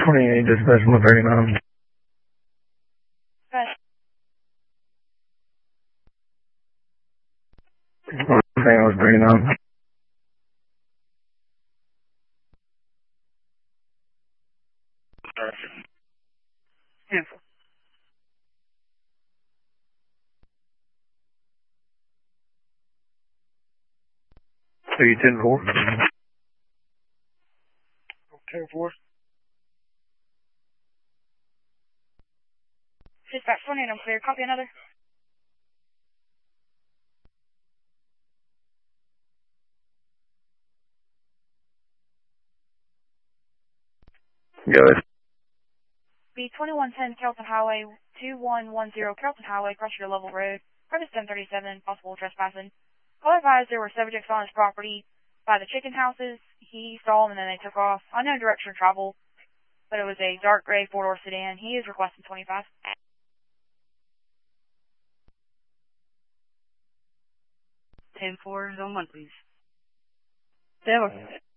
28, dispatch 139. Okay. I was 39. Handful. So you 10-4? 10-4. Dispatch 28, I'm clear. Copy another. Go ahead. B2110 Kelton Highway, 2110 Kelton Highway, Crusher Level Road, premise 1037, possible trespassing. Call advised there were subjects on his property by the chicken houses. He saw them and then they took off. Unknown direction of travel, but it was a dark gray four-door sedan. He is requesting 25. 10-4, zone 1, please. 7.